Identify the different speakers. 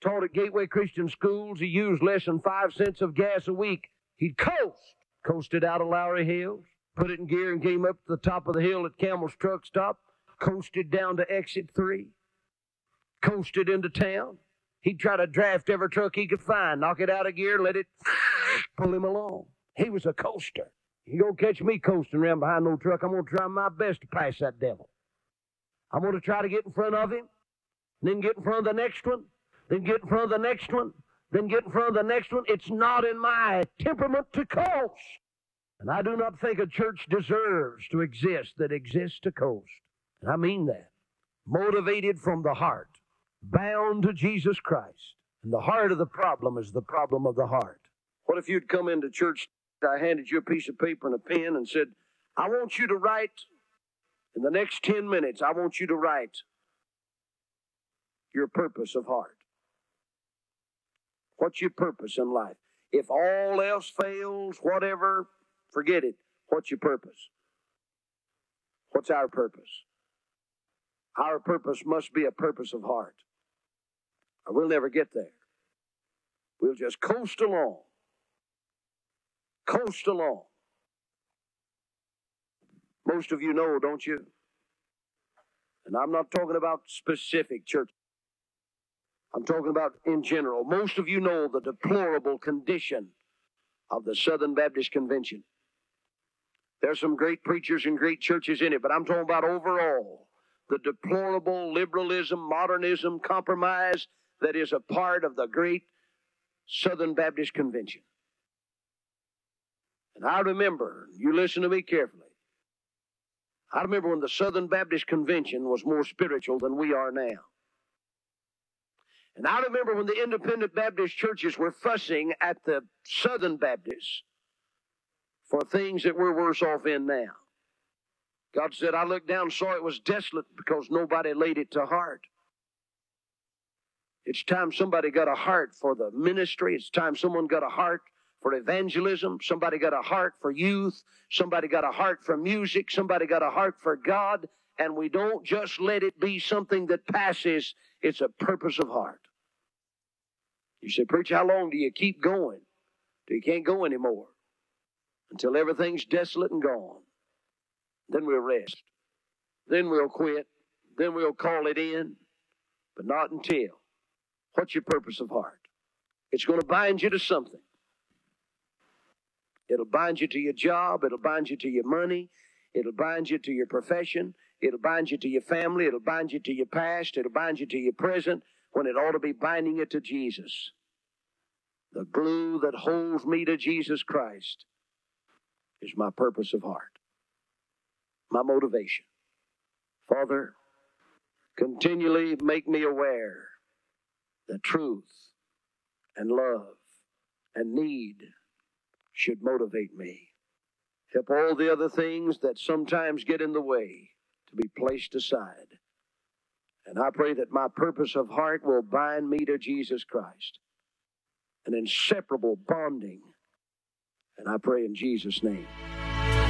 Speaker 1: taught at Gateway Christian Schools. He used less than 5 cents of gas a week. He'd coasted out of Lowry Hills, put it in gear and came up to the top of the hill at Camel's Truck Stop, coasted down to exit 3, coasted into town. He'd try to draft every truck he could find, knock it out of gear, let it pull him along. He was a coaster. You gonna catch me coasting around behind no truck, I'm gonna try my best to pass that devil. I'm gonna try to get in front of him, then get in front of the next one, then get in front of the next one, then get in front of the next one. It's not in my temperament to coast. And I do not think a church deserves to exist that exists to coast. And I mean that. Motivated from the heart, bound to Jesus Christ. And the heart of the problem is the problem of the heart. What if you'd come into church, I handed you a piece of paper and a pen and said, I want you to write, in the next 10 minutes, I want you to write your purpose of heart. What's your purpose in life? If all else fails, whatever, forget it. What's your purpose? What's our purpose? Our purpose must be a purpose of heart, or we'll never get there. We'll just coast along. Coast along. Most of you know, don't you? And I'm not talking about specific churches. I'm talking about in general. Most of you know the deplorable condition of the Southern Baptist Convention. There's some great preachers and great churches in it, but I'm talking about overall the deplorable liberalism, modernism, compromise that is a part of the great Southern Baptist Convention. And I remember, you listen to me carefully, I remember when the Southern Baptist Convention was more spiritual than we are now. And I remember when the independent Baptist churches were fussing at the Southern Baptists for things that we're worse off in now. God said, I looked down and saw it was desolate because nobody laid it to heart. It's time somebody got a heart for the ministry. It's time someone got a heart for evangelism. Somebody got a heart for youth. Somebody got a heart for music. Somebody got a heart for God. And we don't just let it be something that passes. It's a purpose of heart. You say, preacher, how long do you keep going till you can't go anymore? Until everything's desolate and gone. Then we'll rest. Then we'll quit. Then we'll call it in. But not until. What's your purpose of heart? It's going to bind you to something. It'll bind you to your job. It'll bind you to your money. It'll bind you to your profession. It'll bind you to your family. It'll bind you to your past. It'll bind you to your present, when it ought to be binding it to Jesus. The glue that holds me to Jesus Christ is my purpose of heart, my motivation. Father, continually make me aware that truth and love and need should motivate me. Help all the other things that sometimes get in the way to be placed aside. And I pray that my purpose of heart will bind me to Jesus Christ. An inseparable bonding. And I pray in Jesus' name.